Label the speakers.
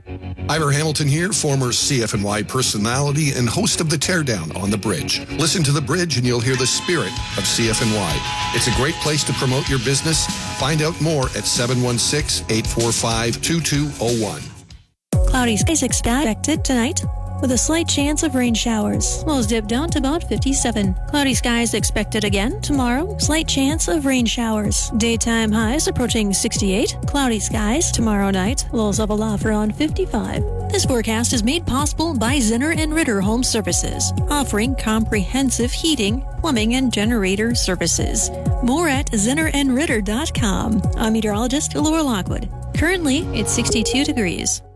Speaker 1: Ivor Hamilton here, former CFNY personality and host of The Teardown on The Bridge. Listen to The Bridge and you'll hear the spirit of CFNY. It's a great place to promote your business. Find out more at 716-845-2201.
Speaker 2: Cloudy skies expected tonight, with a slight chance of rain showers. Lows dip down to about 57. Cloudy skies expected again tomorrow. Slight chance of rain showers. Daytime highs approaching 68. Cloudy skies tomorrow night. Lows level off around 55. This forecast is made possible by Zinner and Ritter Home Services, offering comprehensive heating, plumbing, and generator services. More at zinnerandritter.com. I'm meteorologist Laura Lockwood. Currently, it's 62 degrees.